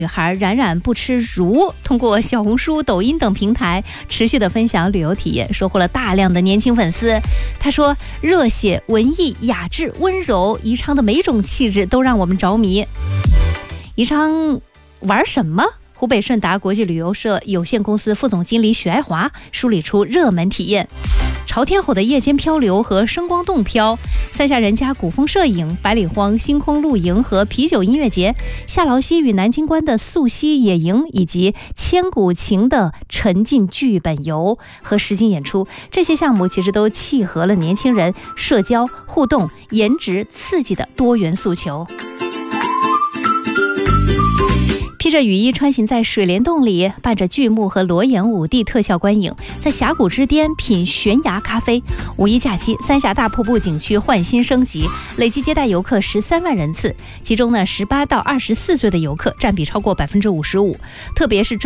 女孩冉冉不吃如通过小红书、抖音等平台持续的分享旅游体验，收获了大量的年轻粉丝。她说，热血、文艺、雅致、温柔，宜昌的每种气质都让我们着迷。宜昌玩什么？湖北顺达国际旅游社有限公司副总经理许爱华梳理出热门体验：朝天吼的夜间漂流和声光洞漂，三峡人家古风摄影、百里荒星空露营和啤酒音乐节，下劳溪与南京关的溯溪野营，以及千古情的沉浸剧本游和实景演出。这些项目其实都契合了年轻人社交、互动、颜值、刺激的多元诉求。披着雨衣穿行在水帘洞里，伴着剧目和裸眼5D 特效观影，在峡谷之巅品悬崖咖啡。五一假期，三峡大瀑布景区换新升级，累计接待游客13万人次，其中呢，18到24岁的游客占比超过55%，特别是